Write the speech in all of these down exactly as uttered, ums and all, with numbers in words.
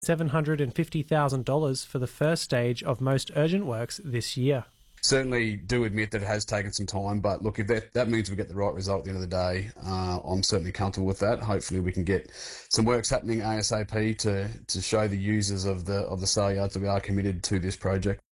seven hundred fifty thousand dollars for the first stage of most urgent works this year. Certainly do admit that it has taken some time, but look, if that, that means we get the right result at the end of the day, uh, I'm certainly comfortable with that. Hopefully we can get some works happening ASAP to, to show the users of the, of the sale yards that we are committed to this project.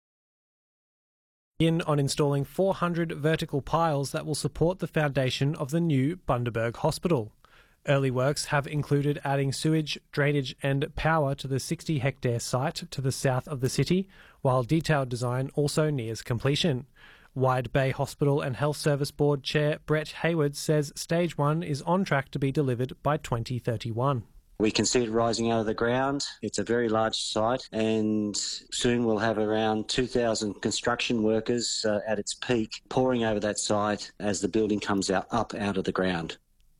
In on installing four hundred vertical piles that will support the foundation of the new Bundaberg Hospital. Early works have included adding sewage, drainage and power to the sixty hectare site to the south of the city, while detailed design also nears completion. Wide Bay Hospital and Health Service Board Chair Brett Hayward says Stage one is on track to be delivered by twenty thirty-one. We can see it rising out of the ground. It's a very large site, and soon we'll have around two thousand construction workers uh, at its peak pouring over that site as the building comes out up out of the ground.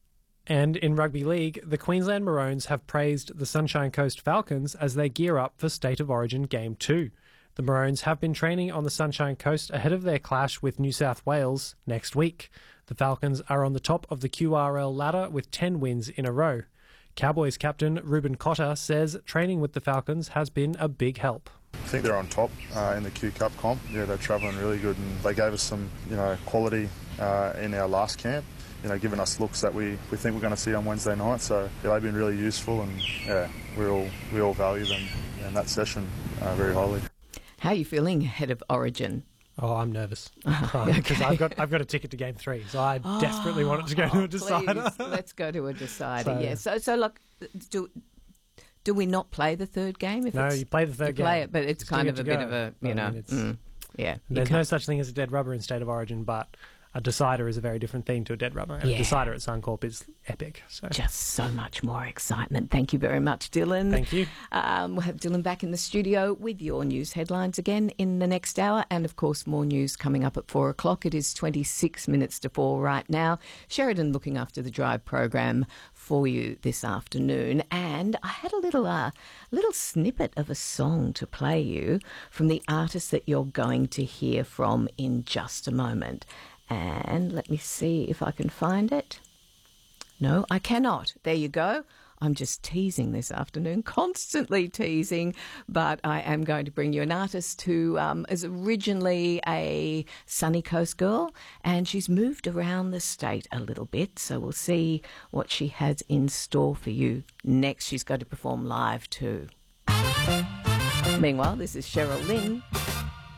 And in rugby league, the Queensland Maroons have praised the Sunshine Coast Falcons as they gear up for State of Origin Game two. The Maroons have been training on the Sunshine Coast ahead of their clash with New South Wales next week. The Falcons are on the top of the Q R L ladder with ten wins in a row. Cowboys captain Ruben Cotter says training with the Falcons has been a big help. I think they're on top uh, in the Q Cup comp. Yeah, they're travelling really good, and they gave us some, you know, quality uh, in our last camp. You know, giving us looks that we, we think we're going to see on Wednesday night. So yeah, they've been really useful, and yeah, we all we all value them in that session uh, very highly. How are you feeling ahead of Origin? Oh, I'm nervous because Oh, okay. I've got I've got a ticket to Game Three, so I Oh, desperately want it to go oh, to a decider. please, let's go to a decider. So- yeah. So so look, do do we not play the third game? If No, it's, you play the third you game. play it, but it's You still kind get of a to bit go. of a you I know. mean, it's- mm, yeah. you There's can't- no such thing as a dead rubber in State of Origin, but a decider is a very different thing to a dead rubber. And Yeah. a decider at Suncorp is epic. So Just so much more excitement. Thank you very much, Dylan. thank you. Um, we'll have Dylan back in the studio with your news headlines again in the next hour, and of course more news coming up at four o'clock. It is twenty-six minutes to four right now. Sheridan looking after the Drive program for you this afternoon, and I had a little uh, little snippet of a song to play you from the artist that you're going to hear from in just a moment. And let me see if I can find it. No, I cannot. There you go. I'm just teasing this afternoon, constantly teasing, but I am going to bring you an artist who um, is originally a Sunny Coast girl, and she's moved around the state a little bit, so we'll see what she has in store for you next. She's going to perform live too. Meanwhile, this is Cheryl Lynn